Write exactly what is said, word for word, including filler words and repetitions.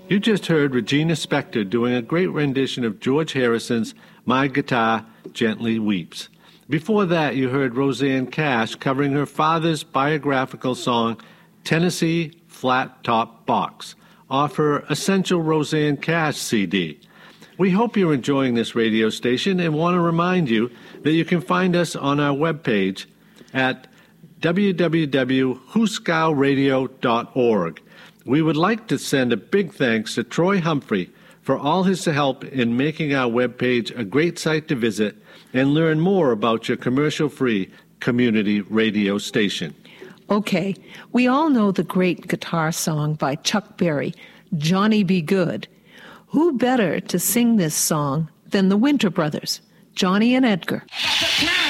You just heard Regina Spektor doing a great rendition of George Harrison's My Guitar Gently Weeps. Before that, you heard Rosanne Cash covering her father's biographical song, Tennessee Flat Top Box, off her Essential Rosanne Cash C D. We hope you're enjoying this radio station and want to remind you that you can find us on our webpage at w w w dot huskow radio dot org. We would like to send a big thanks to Troy Humphrey for all his help in making our webpage a great site to visit and learn more about your commercial-free community radio station. Okay, we all know the great guitar song by Chuck Berry, Johnny Be Good. Who better to sing this song than the Winter Brothers, Johnny and Edgar?